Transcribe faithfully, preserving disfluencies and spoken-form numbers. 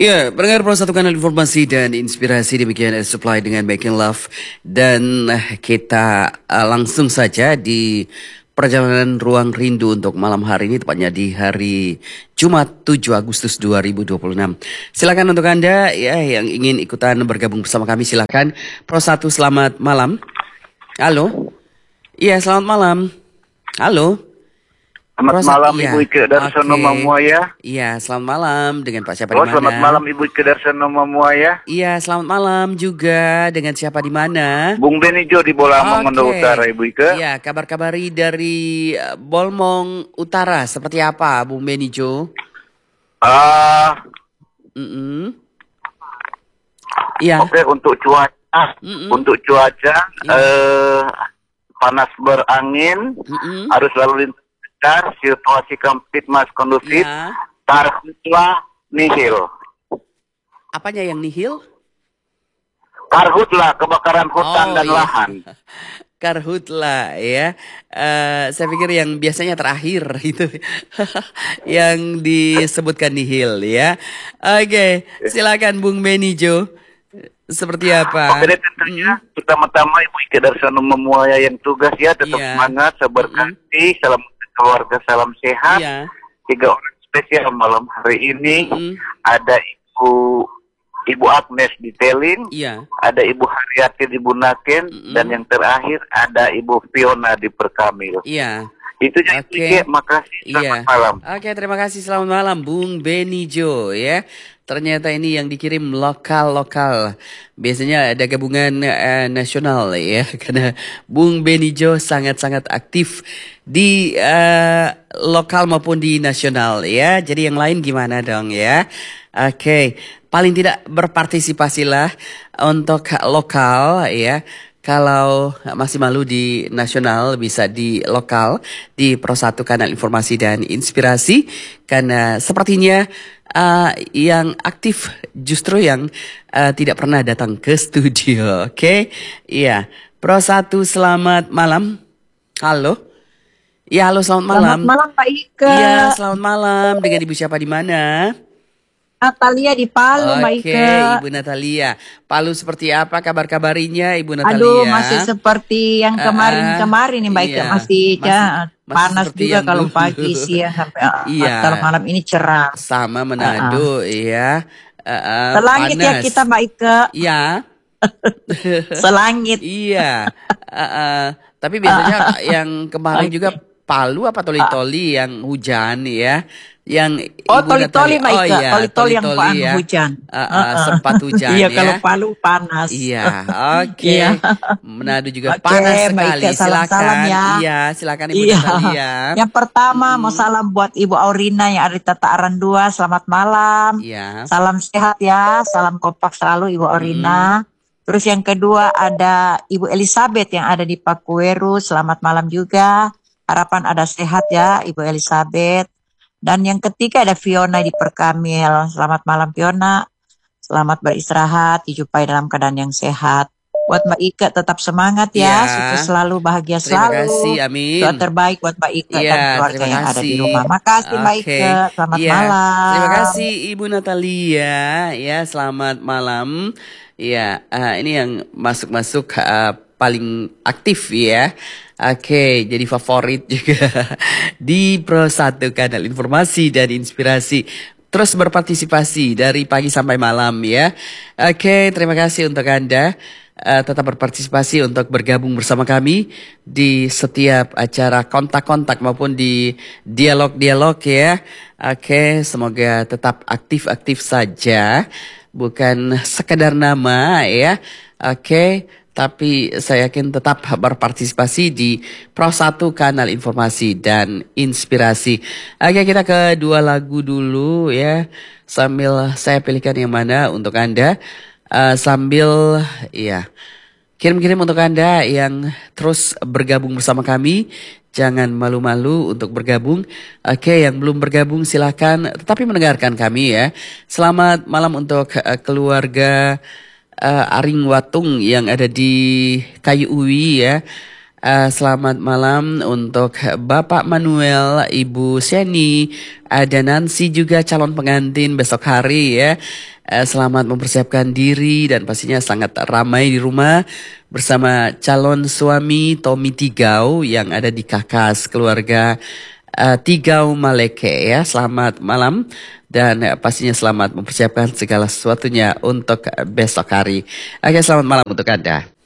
Ya, pendengar Pro satu Kanal Informasi dan Inspirasi, demikian ada Supply dengan Making Love. Dan eh, kita eh, langsung saja di perjalanan Ruang Rindu untuk malam hari ini, tepatnya di hari Jumat tujuh Agustus dua ribu dua puluh enam. Silakan untuk Anda ya yang ingin ikutan bergabung bersama kami, silakan. Pro satu, selamat malam. Halo. Iya, selamat malam. Halo. Selamat Rosa, malam iya. Ibu Ike Darsono Oke. Mamuaya. Iya, selamat malam dengan Pak siapa Oh, di mana? selamat malam Ibu Ike Darsono Mamuaya. Iya, selamat malam juga dengan siapa di mana? Bung Benijo di Bolamong, Oke. Utara, Ibu Ike. Iya, kabar-kabari dari uh, Bolmong Utara seperti apa, Bung Benijo? Ah, Mm-mm. Iya. oke, untuk cuaca, Mm-mm. untuk cuaca Iya. eh panas berangin, Mm-mm. arus lalu lintas lancar, situasi kamtipmas kondusif, Iya. karhutlah nihil. Apanya yang nihil? Karhutlah kebakaran hutan Oh, dan iya. lahan. Karhutla ya. Eh, saya pikir yang biasanya terakhir itu yang disebutkan nihil ya. Oke, silakan Bung Benijo. Seperti apa? Oke, tentunya pertama-tama Ibu Ike Darsono Mamuaya yang tugas ya, tetap Iya. semangat, sabar kasih, salam untuk keluarga, salam sehat. Iya. Tiga orang spesial malam hari ini, Mm-mm. ada Ibu Ibu Agnes di Telin, Iya. ada Ibu Haryati di Bunaken, Mm-mm. dan yang terakhir ada Ibu Fiona di Perkamil. Iya. Itu jadi Oke. Ike, makasih, selamat Iya. malam. Oke, terima kasih. Selamat malam Bung Benijo ya. Ternyata ini yang dikirim lokal-lokal. Biasanya ada gabungan eh, nasional ya. Karena Bung Benijo sangat-sangat aktif di eh, lokal maupun di nasional ya. Jadi yang lain gimana dong ya. Oke, paling tidak berpartisipasilah untuk lokal ya. Kalau masih malu di nasional, bisa di lokal, di Pro satu Kanal Informasi dan Inspirasi. Karena sepertinya uh, yang aktif justru yang uh, tidak pernah datang ke studio. Oke, okay? Iya. Pro satu, selamat malam. Halo. Iya, halo, selamat malam. Selamat malam Pak Ike. Iya, selamat malam. Dengan Ibu siapa di mana? Natalia di Palu, Mbak Oke, Ike. Ibu Natalia. Palu seperti apa kabar-kabarinya Ibu Natalia? Aduh, masih seperti yang kemarin-kemarin nih Mbak Ike. Iya. Masih, Masih- ya, masih panas seperti juga yang kalau dulu. pagi, siang sampai Iya. kalau malam ini cerah. Sama Manado ya. Uh, uh, Selangit ya panas. kita Mbak Ike. Iya. Selangit. Iya. Uh, uh, tapi biasanya yang kemarin Oke. juga Palu apa Toli-Toli yang hujan ya. Yang Oh, Ibu toli-toli Natalia- Mbak oh, Ike. iya, Toli-toli yang toli-toli panas ya. hujan. Uh, uh, sempat hujan Iya, ya. kalau Palu panas. Iya, oke. Iya. Manado juga Oke, panas Mbak sekali. Ike, salam-salam Silakan. ya. Iya, silakan Ibu Iya. Natalia. Yang pertama mau salam buat Ibu Aurina yang ada di Tataaran dua. Selamat malam. Iya. Salam sehat ya, salam kompak selalu Ibu Aurina. Terus yang kedua ada Ibu Elizabeth yang ada di Pakuweru. Selamat malam juga. Harapan ada sehat ya Ibu Elizabeth. Dan yang ketiga ada Fiona di Perkamil. Selamat malam Fiona. Selamat beristirahat, dijumpai dalam keadaan yang sehat. Buat Mbak Ike tetap semangat ya, Iya. sukses selalu, bahagia Terima selalu. kasih, amin. Doa terbaik buat Mbak Ike Iya, dan keluarga terima yang ada di kasih. rumah. Makasih Mbak Oke. Ike. Selamat Iya. malam. Terima kasih Ibu Natalia. Ya, selamat malam. Ya, ah, ini yang masuk-masuk ah, paling aktif ya. Oke, jadi favorit juga di Pro satu Kanal Informasi dan Inspirasi. Terus berpartisipasi dari pagi sampai malam ya. Oke, terima kasih untuk Anda. Uh, tetap berpartisipasi untuk bergabung bersama kami di setiap acara kontak-kontak maupun di dialog-dialog ya. Oke, semoga tetap aktif-aktif saja. Bukan sekedar nama ya. Oke, tapi saya yakin tetap berpartisipasi di Pro satu Kanal Informasi dan Inspirasi. Oke, kita ke dua lagu dulu ya. Sambil saya pilihkan yang mana untuk Anda. Uh, sambil ya kirim-kirim untuk Anda yang terus bergabung bersama kami. Jangan malu-malu untuk bergabung. Oke, yang belum bergabung silakan tetapi mendengarkan kami ya. Selamat malam untuk uh, keluarga uh, Aring Watung yang ada di Kayu Uwi ya. Uh, selamat malam untuk Bapak Manuel, Ibu Seni, ada Nancy juga calon pengantin besok hari ya. eh, selamat mempersiapkan diri dan pastinya sangat ramai di rumah bersama calon suami Tommy Tigau yang ada di Kakas keluarga uh, Tigau Maleke ya. Selamat malam dan uh, pastinya selamat mempersiapkan segala sesuatunya untuk uh, besok hari. Oke, selamat malam untuk Anda.